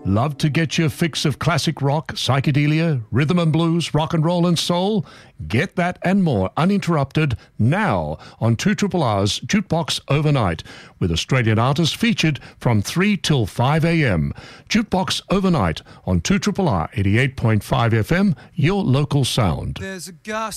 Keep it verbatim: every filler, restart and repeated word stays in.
Love to get your fix of classic rock, psychedelia, rhythm and blues, rock and roll and soul? Get that and more uninterrupted now on two R's Jukebox Overnight, with Australian artists featured from three till five a.m. Jukebox Overnight on two R R eighty-eight point five F M, your local sound. There's a gas